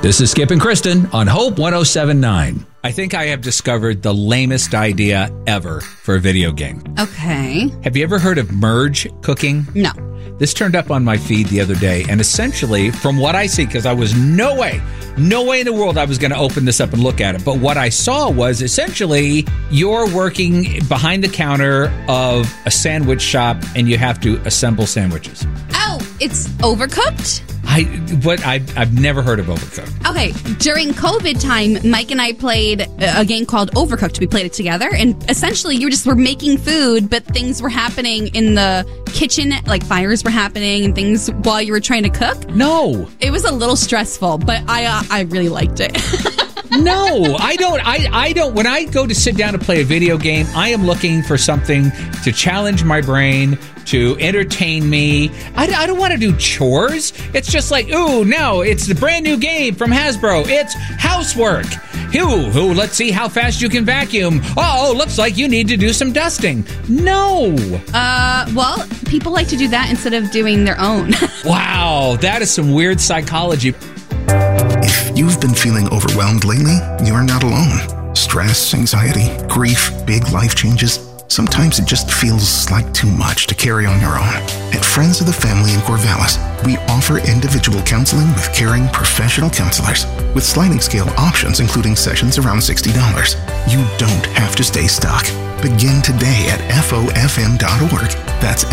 This is Skip and Kristen on Hope 107.9. I think I have discovered the lamest idea ever for a video game. Okay. Have you ever heard of merge cooking? No. This turned up on my feed the other day, and essentially, from what I see, because I was no way in the world I was going to open this up and look at it, but what I saw was essentially you're working behind the counter of a sandwich shop, and you have to assemble sandwiches. Oh, it's Overcooked? I've never heard of Overcooked. Okay, during COVID time, Mike and I played a game called Overcooked. We played it together, and essentially you were making food, but things were happening in the kitchen, like fires were happening and things while you were trying to cook. No. It was a little stressful, but I really liked it. No, I don't. When I go to sit down to play a video game, I am looking for something to challenge my brain, to entertain me. I don't want to do chores. It's just like, ooh, no, it's the brand new game from Hasbro. It's housework. Ooh, let's see how fast you can vacuum. Oh, looks like you need to do some dusting. No. Well, people like to do that instead of doing their own. Wow, that is some weird psychology. If you've been feeling overwhelmed lately, you're not alone. Stress, anxiety, grief, big life changes. Sometimes it just feels like too much to carry on your own. At Friends of the Family in Corvallis, we offer individual counseling with caring professional counselors with sliding scale options, including sessions around $60. You don't have to stay stuck. Begin today at FOFM.org. That's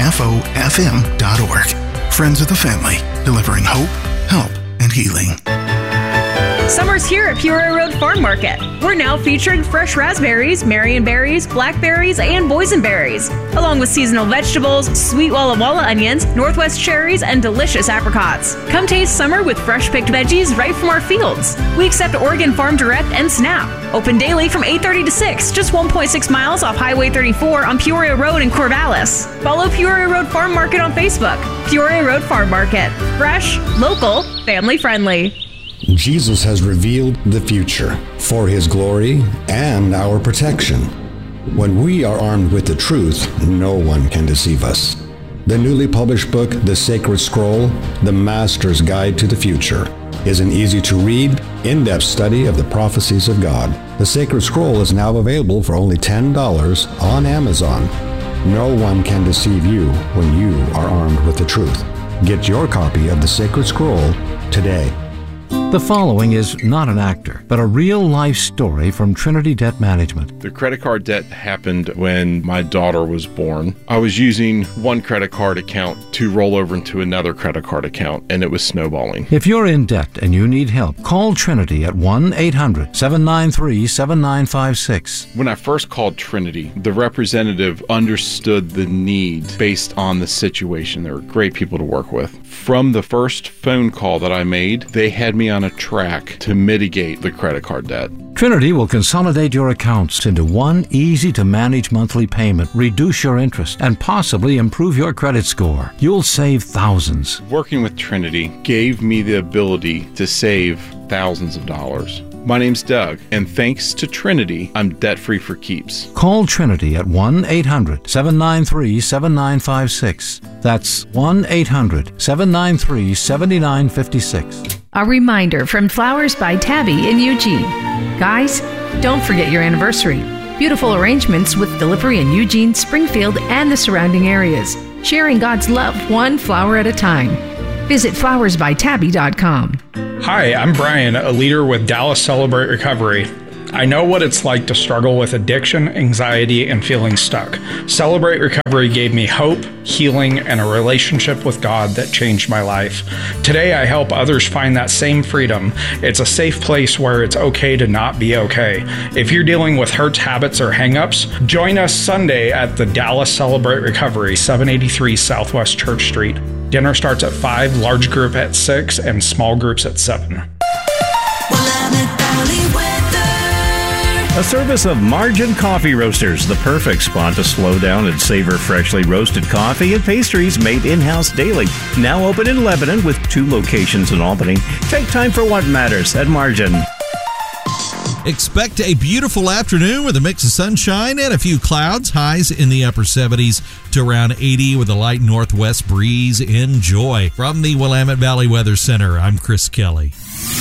FOFM.org. Friends of the Family, delivering hope, help, and healing. Summer's here at Peoria Road Farm Market. We're now featuring fresh raspberries, marionberries, blackberries, and boysenberries, along with seasonal vegetables, sweet Walla Walla onions, Northwest cherries, and delicious apricots. Come taste summer with fresh-picked veggies right from our fields. We accept Oregon Farm Direct and SNAP. Open daily from 8:30 to 6, just 1.6 miles off Highway 34 on Peoria Road in Corvallis. Follow Peoria Road Farm Market on Facebook. Peoria Road Farm Market. Fresh, local, family-friendly. Jesus has revealed the future for His glory and our protection. When we are armed with the truth, no one can deceive us. The newly published book, The Sacred Scroll, The Master's Guide to the Future, is an easy-to-read, in-depth study of the prophecies of God. The Sacred Scroll is now available for only $10 on Amazon. No one can deceive you when you are armed with the truth. Get your copy of The Sacred Scroll today. The following is not an actor, but a real-life story from Trinity Debt Management. The credit card debt happened when my daughter was born. I was using one credit card account to roll over into another credit card account, and it was snowballing. If you're in debt and you need help, call Trinity at 1-800-793-7956. When I first called Trinity, the representative understood the need based on the situation. They were great people to work with. From the first phone call that I made, they had me on a track to mitigate the credit card debt. Trinity will consolidate your accounts into one easy-to-manage monthly payment, reduce your interest, and possibly improve your credit score. You'll save thousands. Working with Trinity gave me the ability to save thousands of dollars. My name's Doug, and thanks to Trinity, I'm debt-free for keeps. Call Trinity at 1-800-793-7956. That's 1-800-793-7956. A reminder from Flowers by Tabby in Eugene. Guys, don't forget your anniversary. Beautiful arrangements with delivery in Eugene, Springfield, and the surrounding areas. Sharing God's love one flower at a time. Visit flowersbytabby.com. Hi, I'm Brian, a leader with Dallas Celebrate Recovery. I know what it's like to struggle with addiction, anxiety, and feeling stuck. Celebrate Recovery gave me hope, healing, and a relationship with God that changed my life. Today, I help others find that same freedom. It's a safe place where it's okay to not be okay. If you're dealing with hurts, habits, or hang-ups, join us Sunday at the Dallas Celebrate Recovery, 783 Southwest Church Street. Dinner starts at 5, large group at 6, and small groups at 7. A service of Margin Coffee Roasters, the perfect spot to slow down and savor freshly roasted coffee and pastries made in-house daily. Now open in Lebanon with 2 locations in Albany. Take time for what matters at Margin. Expect a beautiful afternoon with a mix of sunshine and a few clouds. Highs in the upper 70s to around 80 with a light northwest breeze. Enjoy. From the Willamette Valley Weather Center, I'm Chris Kelly.